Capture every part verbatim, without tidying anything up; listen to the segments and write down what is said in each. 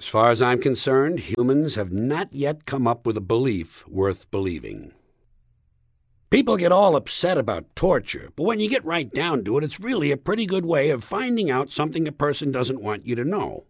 far as I'm concerned, humans have not yet come up with a belief worth believing. People get all upset about torture, but when you get right down to it, it's really a pretty good way of finding out something a person doesn't want you to know.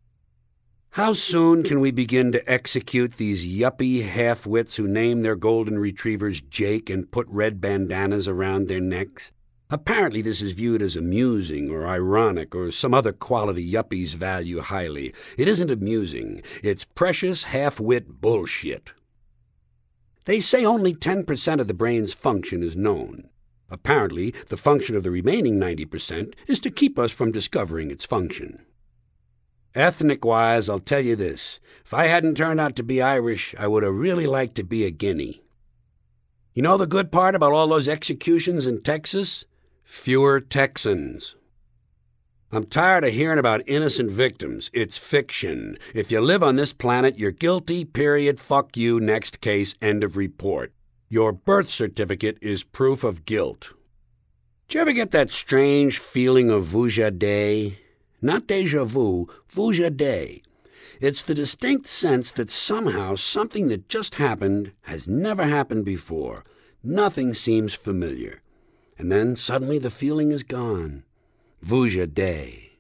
How soon can we begin to execute these yuppie half-wits who name their golden retrievers Jake and put red bandanas around their necks? Apparently this is viewed as amusing or ironic or some other quality yuppies value highly. It isn't amusing. It's precious half-wit bullshit. They say only ten percent of the brain's function is known. Apparently, the function of the remaining ninety percent is to keep us from discovering its function. Ethnic-wise, I'll tell you this. If I hadn't turned out to be Irish, I would have really liked to be a Guinea. You know the good part about all those executions in Texas? Fewer Texans. I'm tired of hearing about innocent victims. It's fiction. If you live on this planet, you're guilty, period, fuck you, next case, end of report. Your birth certificate is proof of guilt. Did you ever get that strange feeling of vuja de? Not déjà vu, vuja de. It's the distinct sense that somehow something that just happened has never happened before. Nothing seems familiar. And then suddenly the feeling is gone. Vuja de.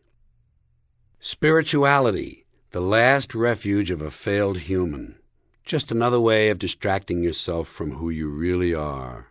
Spirituality, the last refuge of a failed human. Just another way of distracting yourself from who you really are.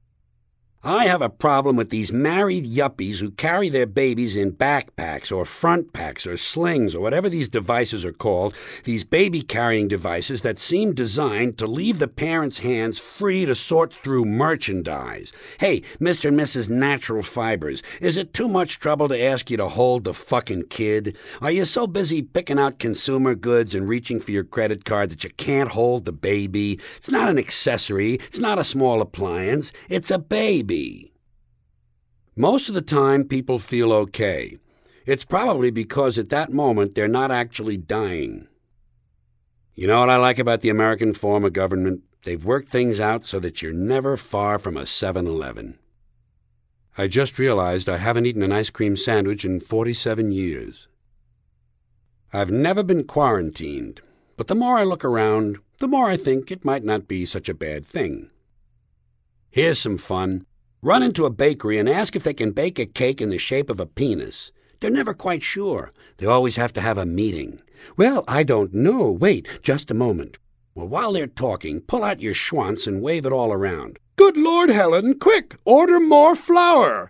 I have a problem with these married yuppies who carry their babies in backpacks or front packs or slings or whatever these devices are called, these baby-carrying devices that seem designed to leave the parents' hands free to sort through merchandise. Hey, Mister and Missus Natural Fibers, is it too much trouble to ask you to hold the fucking kid? Are you so busy picking out consumer goods and reaching for your credit card that you can't hold the baby? It's not an accessory. It's not a small appliance. It's a baby. Most of the time, people feel okay. It's probably because at that moment they're not actually dying. You know what I like about the American form of government? They've worked things out so that you're never far from a seven eleven. I just realized I haven't eaten an ice cream sandwich in forty-seven years. I've never been quarantined, but the more I look around, the more I think it might not be such a bad thing. Here's some fun. Run into a bakery and ask if they can bake a cake in the shape of a penis. They're never quite sure. They always have to have a meeting. Well, I don't know. Wait, just a moment. Well, while they're talking, pull out your schwanz and wave it all around. Good Lord, Helen, quick, order more flour.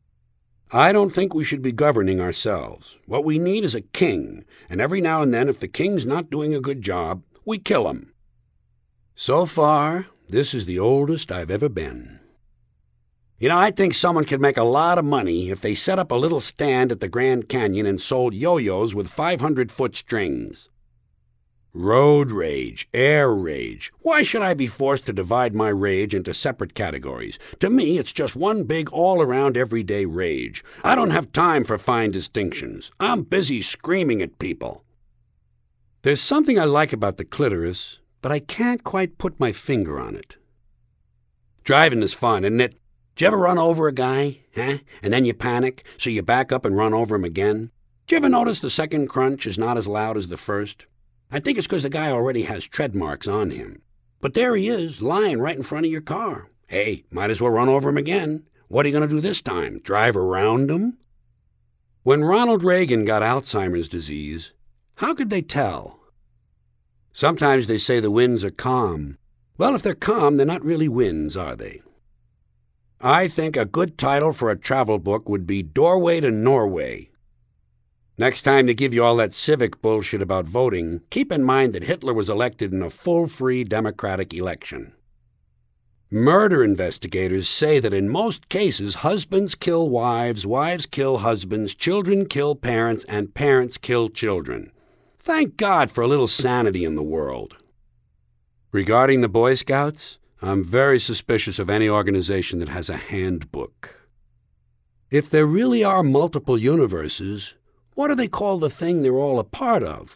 I don't think we should be governing ourselves. What we need is a king, and every now and then, if the king's not doing a good job, we kill him. So far, this is the oldest I've ever been. You know, I think someone could make a lot of money if they set up a little stand at the Grand Canyon and sold yo-yos with five hundred foot strings. Road rage, air rage. Why should I be forced to divide my rage into separate categories? To me, it's just one big all-around everyday rage. I don't have time for fine distinctions. I'm busy screaming at people. There's something I like about the clitoris, but I can't quite put my finger on it. Driving is fun, isn't it? Did you ever run over a guy, huh? And then you panic, so you back up and run over him again? Did you ever notice the second crunch is not as loud as the first? I think it's because the guy already has tread marks on him. But there he is, lying right in front of your car. Hey, might as well run over him again. What are you going to do this time, drive around him? When Ronald Reagan got Alzheimer's disease, how could they tell? Sometimes they say the winds are calm. Well, if they're calm, they're not really winds, are they? I think a good title for a travel book would be Doorway to Norway. Next time they give you all that civic bullshit about voting, keep in mind that Hitler was elected in a full, free democratic election. Murder investigators say that in most cases, husbands kill wives, wives kill husbands, children kill parents, and parents kill children. Thank God for a little sanity in the world. Regarding the Boy Scouts, I'm very suspicious of any organization that has a handbook. If there really are multiple universes, what do they call the thing they're all a part of?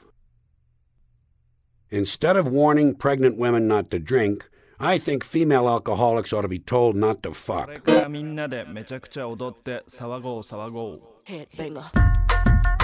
Instead of warning pregnant women not to drink, I think female alcoholics ought to be told not to fuck. Headbanger